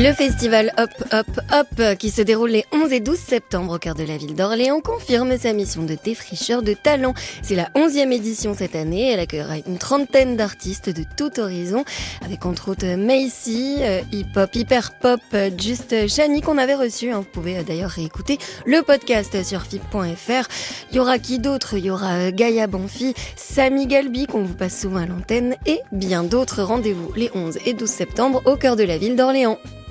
Le festival Hop Hop Hop, qui se déroule les 11 et 12 septembre au cœur de la ville d'Orléans, confirme sa mission de défricheur de talent. C'est la 11e édition cette année. Elle accueillera une trentaine d'artistes de tout horizon, avec entre autres Macy, hip-hop, hyper-pop, Just Shani qu'on avait reçu. Vous pouvez d'ailleurs réécouter le podcast sur fib.fr. Il y aura qui d'autre ? Il y aura Gaïa Bonfi, Samy Galbi qu'on vous passe souvent à l'antenne et bien d'autres. Rendez-vous les 11 et 12 septembre au cœur de la ville d'Orléans.